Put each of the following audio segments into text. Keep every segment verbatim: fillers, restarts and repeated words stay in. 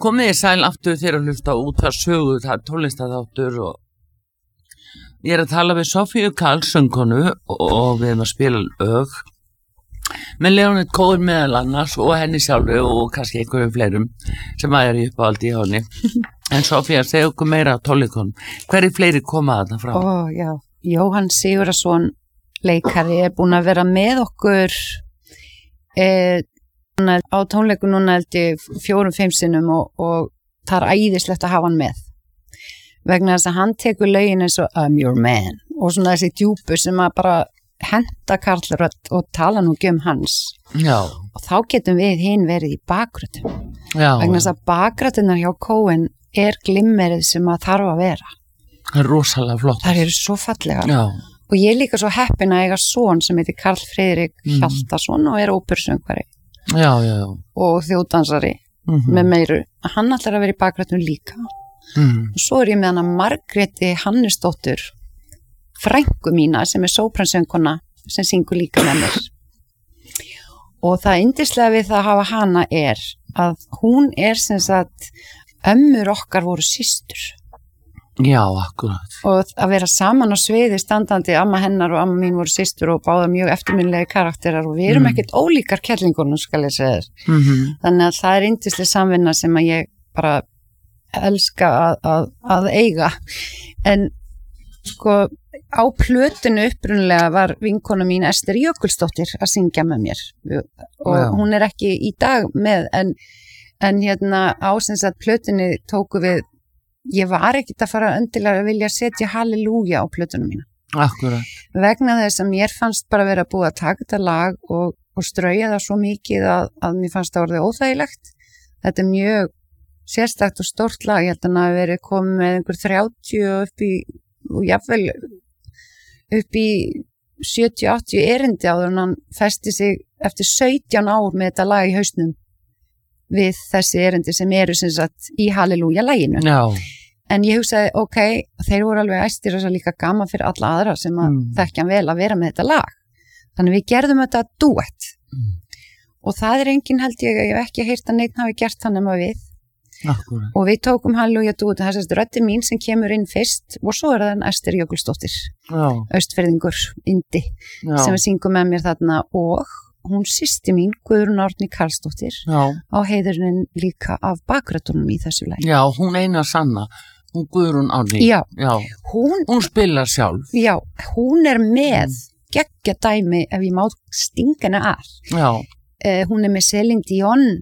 komið í sæl aftur þegar að hlusta út að sögu, það er tónlistaþáttur og ég er að tala við Sofíu Karl, söngkonu og við erum að spila lög með Leonid Cohen meðal annars og henni sjálfu og kannski einhverjum fleirum sem að er í uppáhaldi í henni. En Sofía, segja okkur meira á tónleikunum. Hverju fleiri koma þarna frá? Ó, já, Jóhann Sigurðarson leikari er búin að vera með okkur eh, á tónleikum núna held ég fjórum, fimm sinnum og, og það er æðislegt að hafa hann með vegna þess að hann tekur lögin eins og I'm your man og svona þessi djúpu sem að bara henda karlrödd og tala nú um hans Já. Og þá getum við hinn verið í bakgröndum Já. Vegna þess að bakgröndunar hjá Cohen er glimmerið sem að þarf að vera Það er rosalega flott Það eru svo fallega Já. Og ég er líka svo heppin að eiga son sem heitir Karl Friðrik Mm. Hjaltason og er óperusöngvari Já, já, já og þjóðdansari Mhm. með meiru hann ætlar að vera í bakgröndum líka Mhm. og svo er ég með hana Margréti Hannesdóttur frænku mína sem er sópransöngkona sem syngur líka með mér og það yndislega við það að hafa hana er að hún er sem sagt ömmur okkar voru systur Já, akkurat og að vera saman á sviði standandi amma hennar og amma mín voru systur og báða mjög eftirminnilegi karakterar og við erum Mm. ekkert ólíkar kellingunum skal ég segja þér Mhm. þannig að það er yndislega samvinna sem að ég bara elska að, að, að eiga en sko á plötinu upprunalega var vinkona mín Ester Jökulsdóttir að syngja með mér og Já. hún er ekki í dag með en, en hérna á sem sagt plötinu tóku við ég var ekkert að fara öndilega að vilja setja halleluja á plötunum mína Akkurat vegna þess að mér fannst bara vera búið að taka þetta lag og, og strauja það svo mikið að, að mér fannst það orðið óþægilegt þetta er mjög sérstakt og stórt lag ég held að hann hafi verið komið með einhver þrjátíu upp í og jafnvel upp í sjötíu áttatíu erindi áður en hann festi sig eftir sautján ár með þetta lag í hausnum við þessi erindi sem eru sem sagt í halleluja laginu Já, en ég hugsaði ok, þeir voru alveg æstir þess að líka gaman fyrir alla aðra sem að Mm. þekkja hann vel að vera með þetta lag þannig við gerðum þetta duett Mm. og það er enginn held ég ég hef ekki heyrt að neitt hafi gert hann nema við akkurat og við tókum halleluja duett það er sérst röddin mín sem kemur inn fyrst og svo er það Ester Jökulsdóttir Já, austfirðingur, indi já, sem syngur með mér þarna og hún systir mín, Guðrún Árný Karlsdóttir já á heiðurinn líka af bakröddunum í þessu lagi Já, hún eina sanna Hún Guðrún Árný Já. Já, hún, hún spilar sjálf já, hún er með geggja dæmi ef ég má stinga henni að Já, uh, hún er með Celine Dion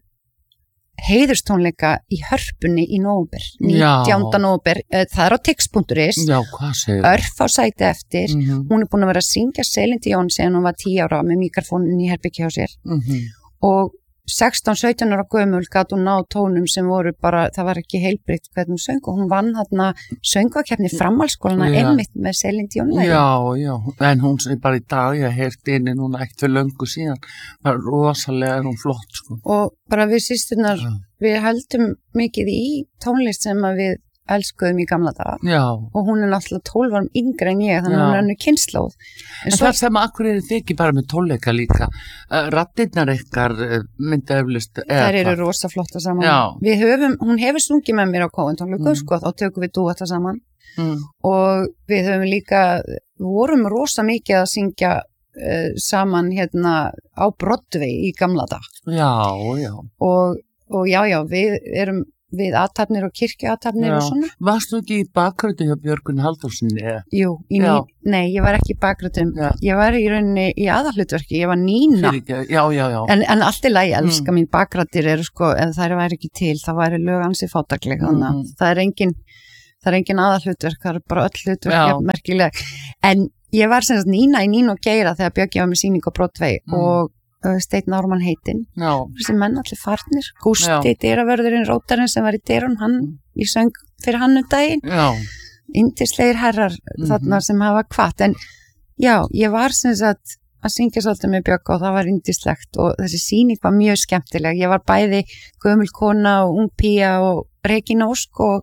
heiðurstónleika í hörpunni í nóvember, Já. nítjánda nóvember uh, það er á tix punktur is já, hvað segir örf á sæti eftir Mhm. hún er búin að vera að syngja Celine Dion síðan hún var tíu ára með mikrofónin í herbyggja hjá sér Mhm. og sextán sautján ára gömul gat hún ná tónum sem voru bara, það var ekki heilbrigt hvernig hún söng og hún vann þarna söngvakeppni framhaldsskólana Já. einmitt með Celine Dion lagi. Já, já, en hún sem bara í dag ég heyrti inni núna ekkert fyrir löngu síðan var rosalega er hún flott sko. og bara við systurnar Já. við heldum mikið í tónlist sem að við elskuðum í gamla daga Já, og hún er náttúrulega tólf árum yngri en ég þannig að Já. hún er önnu kynnslóð en það sem akkur eru þið ekki bara með tónleika líka uh, rattirnar ykkar uh, myndi eflust þær eru rosa flotta saman Já. við höfum, hún hefur stungið með mér á Cohen tónleikum Mm. sko, þá tökum við dúetta saman mm. og við höfum líka við vorum rosa mikið að syngja uh, saman hérna á Broadway í gamla dag Já, já og, og já, já, við erum við aðtapnir og kirkjuaðtapnir Já. og svona Varstu ekki í bakgrötu hjá Björgun Halldórsinni? Jú, í Já. ný, nei, ég var ekki í bakgrötum Já. ég var í rauninni í aðalhlutverki ég var Nína, Fyrirgefðu, Já, já, já en, en allt í lagi, elska Mm. mín bakgrötir eru sko, ef það væri ekki til, það væri lög ansi fátagleg þannig að Mhm. það er engin það er engin aðalhlutverk, það er bara öll hlutverk Já. jafn merkileg, en ég var sem sagt Nína í Nín og Geira þegar Björki var með sýning á Broadway Mm. og uh, Steinn Ármann heitinn Já, þessi menn allir farnir, Gústi Já. dyravörðurinn Rótarinn sem var í dyrun, hann ég söng fyrir hann um daginn já, yndislegir herrar Mhm. þarna sem hafa kvatt en já, ég var sem sagt að syngja svolítið með Björk og það var yndislegt og þessi sýning var mjög skemmtileg ég var bæði gömul kona og ung pía og Regína Ósk og,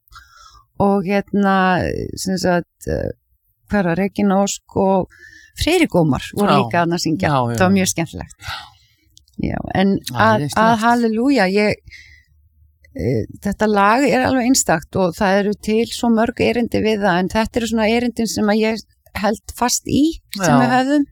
og hérna sem sagt hver var Regína Ósk og Friðrik Ómar voru Já. líka að syngja, Já, já, það var já. mjög skemmtilegt já, en Það er að, slegt. að halleluja ég e, þetta lag er alveg einstakt og það eru til svo mörg erindi við það en þetta eru svona erindin sem að ég held fast í sem Já. við höfðum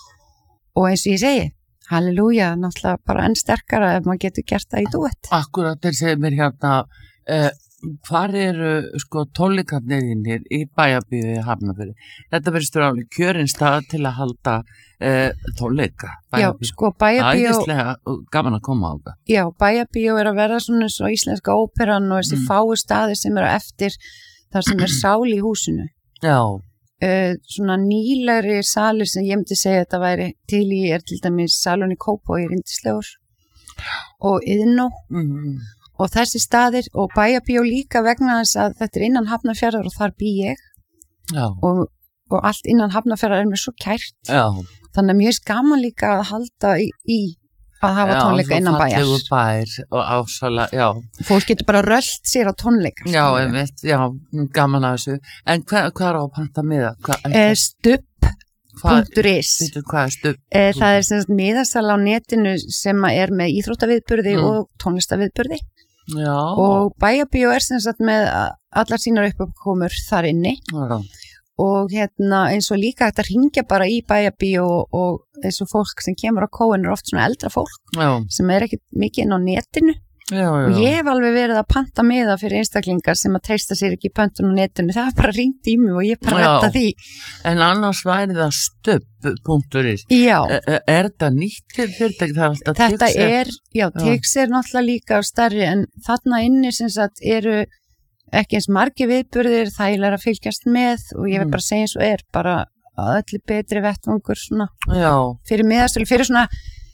og eins og ég segi halleluja, náttúrulega bara enn sterkara ef maður getur gert það í duett. Akkurat, þeir segir mér hérna, uh, hvar eru sko tónleikarnir í Bæjarbíu í Hafnarfirði? Þetta verður stráli kjörin stað til að halda uh, tónleika. Já, sko Bæjarbíu, Æðislega gaman að koma á það. já, Bæjarbíu er að verða svona eins og íslenska óperan og þessi Mm. fáu staðir sem eru eftir þar sem er sál í húsinu. Já, Uh, svona nýlegri salir sem ég myndi segja að þetta væri til í er til dæmis salun í Kópavogi rindislegur og Iðnó mm, og þessi staðir og Bæjarbíó líka vegna þess að þetta er innan Hafnarfjarðar og þar bý ég já, og, og allt innan Hafnarfjarðar er mér svo kært já. þannig að mjög skaman líka að halda í, í að hafa tónleika innan bæjar. Já, svo fallegu bær og ásala, já. Fólk getur bara rölt sér á tónleika. Já, einmitt, já, gaman að þessu. En hvað, hvað er á að panta miða? Eh, stupp punktur is. Veitu hvað er stupp? Eh, það er sem sagt miðasala á netinu sem að er með íþróttaviðburði Mm. og tónlistaviðburði Já. og Bæjarbíó er sem sagt með allar sínar uppkomur þar inni Já. og hérna eins og líka hægt að ringja bara í Bæjarbíó og, og eins og fólk sem kemur á kóin er oft svona eldra fólk Já, sem er ekkit mikið inn á netinu já, já. og ég hef alveg verið að panta miða fyrir einstaklingar sem að treysta sér ekki í pöntun á netinu, það er bara ringt í mig og ég bara Já. retta því. En annars væri það stupp punktur is. Já, Er, er þetta nýtt fyrir fyrirtæki? Það er alltaf þetta Tix er, já, Tix er náttúrulega líka stærri en þarna inni sem sagt eru ekki eins margi viðburðir, þægilega að fylgjast með og ég vil Mm. bara segja eins og er bara að öllu betri vettvangur svona Já, fyrir miðastölu, fyrir svona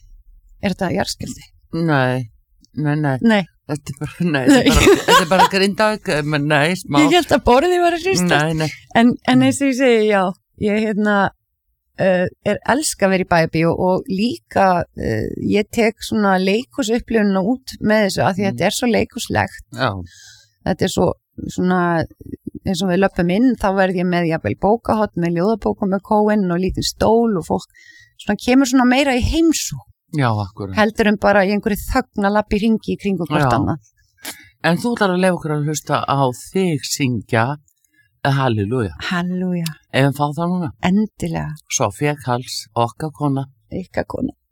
er þetta jarðskjálfti? nei, nei, nei. Nei, Þetta er bara, nei, þetta er bara, þetta er bara Grindavík, menn nei, smá. ég held að borðið var að hristast Nei, nei. en, en eins og ég segi, já ég hérna uh, er elska að vera í Bæjarbíó og líka uh, ég tek svona leikhúsupplifunina út með þessu að því að Mm. þetta er svo leikhúslegt Já, þetta er svo svona eins og við löpum inn þá verð ég með jafnvel bókahott með ljóðabókum með kóin og lítinn stól og fólk svona kemur svona meira í heimsú já, akkurat. heldur um bara í einhverju þögn að lappi ringi í kringum hvort Já. annað. En þú þarf að lefa okkur að hlusta á þig syngja Halleluja. Halleluja, Ef við fá það núna. endilega Sofía Karls, okkar kona. ykkar kona.